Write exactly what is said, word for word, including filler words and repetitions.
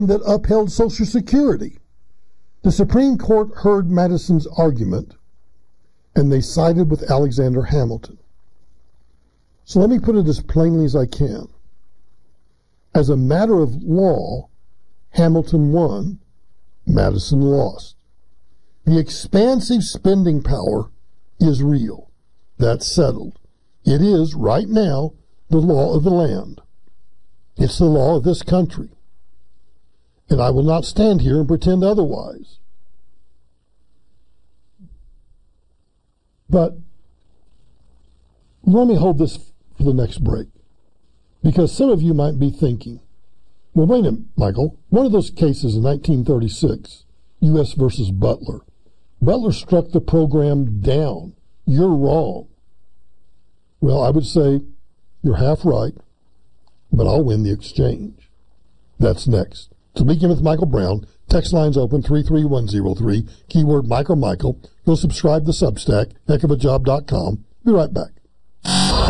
that upheld Social Security. The Supreme Court heard Madison's argument, and they sided with Alexander Hamilton. So let me put it as plainly as I can. As a matter of law, Hamilton won, Madison lost. The expansive spending power is real. That's settled. It is, right now, the law of the land. It's the law of this country. And I will not stand here and pretend otherwise. But let me hold this for the next break. Because some of you might be thinking, well, wait a minute, Michael. One of those cases in nineteen thirty-six, U S versus Butler. Butler struck the program down. You're wrong. Well, I would say you're half right, but I'll win the exchange. That's next. To begin with Michael Brown, text lines open three three one zero three, keyword Michael Michael. You'll subscribe to Substack, heck of a job dot com. Be right back.